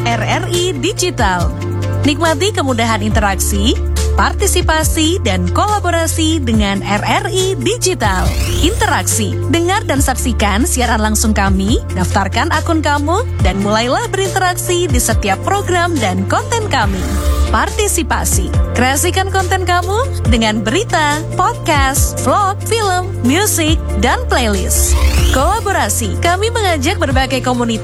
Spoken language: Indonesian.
RRI Digital. Nikmati kemudahan interaksi, partisipasi, dan kolaborasi dengan RRI Digital. Interaksi, dengar dan saksikan siaran langsung kami, daftarkan akun kamu, dan mulailah berinteraksi di setiap program dan konten kami. Partisipasi, kreasikan konten kamu dengan berita, podcast, vlog, film, musik, dan playlist. Kolaborasi, kami mengajak berbagai komunitas